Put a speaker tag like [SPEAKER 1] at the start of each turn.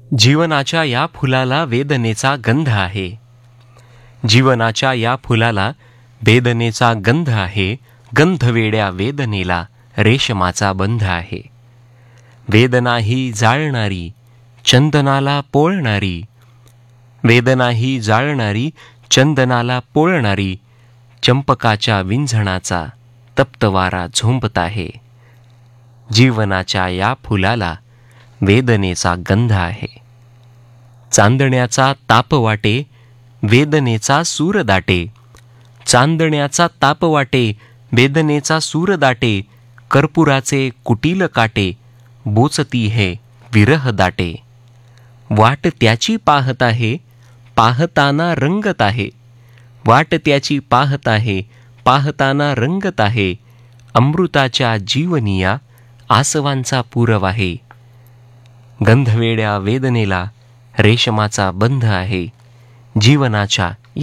[SPEAKER 1] जीवनाच्या या फुलाला वेदनेचा गंध आहे. जीवनाच्या या फुलाला वेदनेचा गंध आहे. गंधवेड्या वेदनेला रेशमाचा बंध आहे. वेदना ही जाळणारी, चंदनाला पोळणारी. वेदना ही जाळणारी, चंदनाला पोळणारी. चंपकाच्या विंझणाचा तप्तवारा झोंबत आहे. जीवनाच्या या फुलाला वेदनेचा गंध आहे. चांदण्याचा ताप वाटे, वेदनेचा सूर दाटे. चांदण्याचा ताप वाटे, वेदनेचा सूर दाटे. कर्पुराचे कुटील काटे, बोचती हे विरह दाटे. वाट त्याची पाहत आहे, पाहताना रंगत आहे. वाट त्याची पाहत आहे, पाहताना रंगत आहे. अमृताच्या जीवनिया आसवांचा पूरव आहे. गंधवेड्या वेदनेला रेशमाचा बंध आहे. जीवनाच्या